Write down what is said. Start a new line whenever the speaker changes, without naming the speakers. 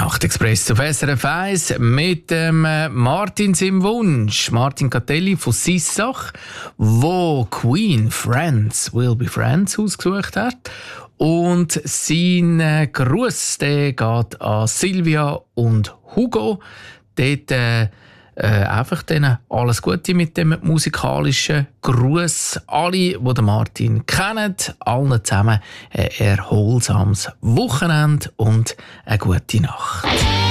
Nachtexpress auf SRF 1 mit dem Martin seinem Wunsch. Martin Catelli von Sissach, wo Queen Friends Will Be Friends ausgesucht hat. Und sein Gruß der geht an Silvia und Hugo. Dort einfach denen alles Gute mit dem musikalischen Gruß. Alle, die den Martin kennen, allen zusammen ein erholsames Wochenende und eine gute Nacht.